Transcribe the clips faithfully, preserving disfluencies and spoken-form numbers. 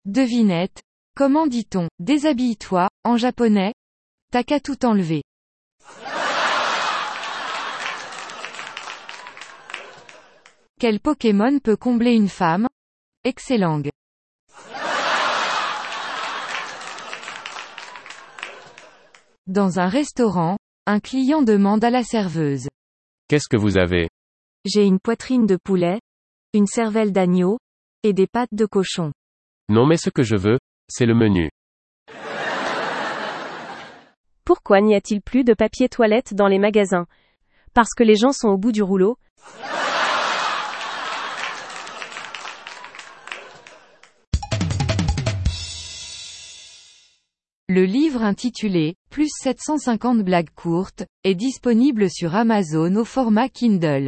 Devinette. Comment dit-on « déshabille-toi » en japonais? T'as qu'à tout enlever. Quel Pokémon peut combler une femme? Excellang. Dans un restaurant, un client demande à la serveuse. Qu'est-ce que vous avez? J'ai une poitrine de poulet, une cervelle d'agneau, et des pattes de cochon. Non mais ce que je veux, c'est le menu. Pourquoi n'y a-t-il plus de papier toilette dans les magasins? Parce que les gens sont au bout du rouleau? Le livre intitulé « Plus sept cent cinquante blagues courtes » est disponible sur Amazon au format Kindle.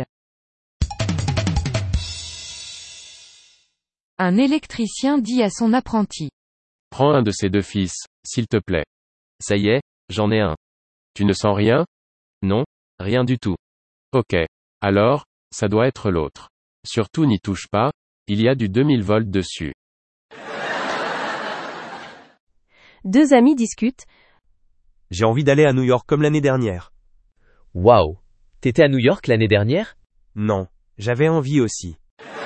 Un électricien dit à son apprenti. Prends un de ces deux fils, s'il te plaît. Ça y est, j'en ai un. Tu ne sens rien? Non, rien du tout. Ok. Alors, ça doit être l'autre. Surtout n'y touche pas, il y a du deux mille volts dessus. Deux amis discutent. J'ai envie d'aller à New York comme l'année dernière. Waouh! T'étais à New York l'année dernière? Non, j'avais envie aussi.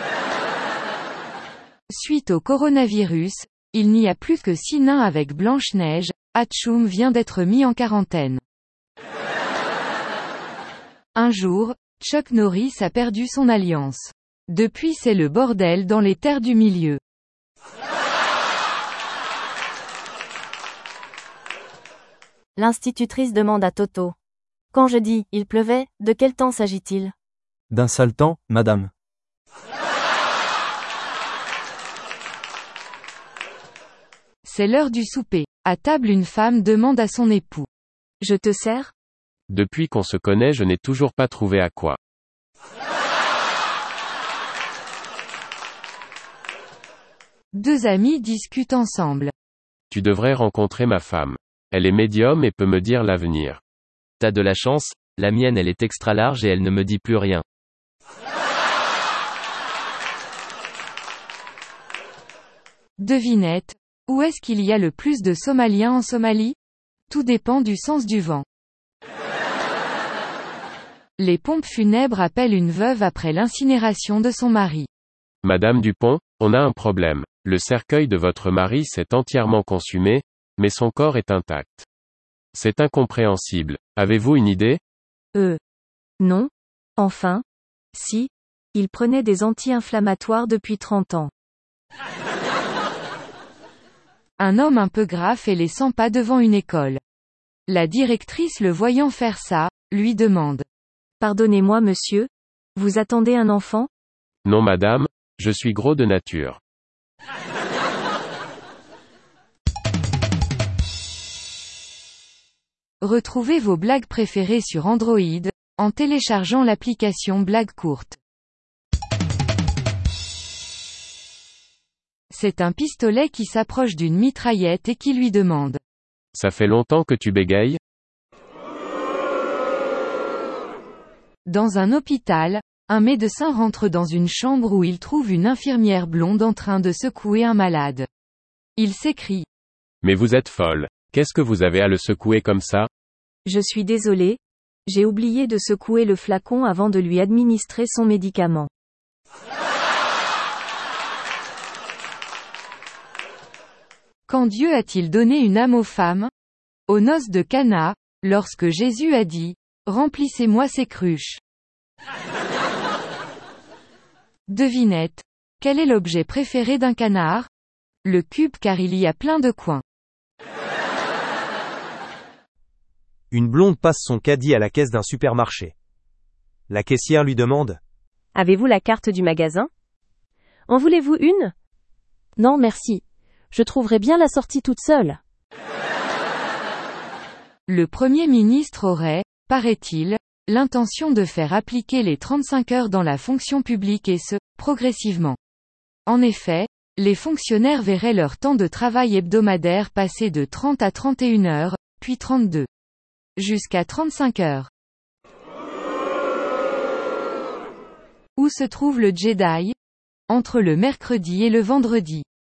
Suite au coronavirus, il n'y a plus que six nains avec Blanche-Neige, Hatchoum vient d'être mis en quarantaine. Un jour, Chuck Norris a perdu son alliance. Depuis c'est le bordel dans les terres du milieu. L'institutrice demande à Toto. Quand je dis « il pleuvait », de quel temps s'agit-il? D'un sale temps, madame. C'est l'heure du souper. À table une femme demande à son époux. Je te sers? Depuis qu'on se connaît je n'ai toujours pas trouvé à quoi. Deux amis discutent ensemble. Tu devrais rencontrer ma femme. Elle est médium et peut me dire l'avenir. T'as de la chance, la mienne elle est extra large et elle ne me dit plus rien. Devinette. Où est-ce qu'il y a le plus de Somaliens en Somalie? Tout dépend du sens du vent. Les pompes funèbres appellent une veuve après l'incinération de son mari. Madame Dupont, on a un problème. Le cercueil de votre mari s'est entièrement consumé, mais son corps est intact. C'est incompréhensible. Avez-vous une idée? Euh. Non. Enfin. Si. Il prenait des anti-inflammatoires depuis trente ans. Un homme un peu grave fait les cent pas devant une école. La directrice le voyant faire ça, lui demande. Pardonnez-moi monsieur? Vous attendez un enfant? Non madame, je suis gros de nature. Retrouvez vos blagues préférées sur Android, en téléchargeant l'application Blagues courtes. C'est un pistolet qui s'approche d'une mitraillette et qui lui demande. Ça fait longtemps que tu bégayes? Dans un hôpital, un médecin rentre dans une chambre où il trouve une infirmière blonde en train de secouer un malade. Il s'écrie. Mais vous êtes folle. Qu'est-ce que vous avez à le secouer comme ça? Je suis désolé. J'ai oublié de secouer le flacon avant de lui administrer son médicament. Quand Dieu a-t-il donné une âme aux femmes? Aux noces de Cana, lorsque Jésus a dit, « Remplissez-moi ces cruches ». Devinette. Quel est l'objet préféré d'un canard? Le cube car il y a plein de coins. Une blonde passe son caddie à la caisse d'un supermarché. La caissière lui demande. Avez-vous la carte du magasin? En voulez-vous une? Non merci. Je trouverai bien la sortie toute seule. Le Premier ministre aurait, paraît-il, l'intention de faire appliquer les trente-cinq heures dans la fonction publique et ce, progressivement. En effet, les fonctionnaires verraient leur temps de travail hebdomadaire passer de trente à trente et une heures, puis trente-deux. Jusqu'à trente-cinq heures. Où se trouve le Jedi? Entre le mercredi et le vendredi.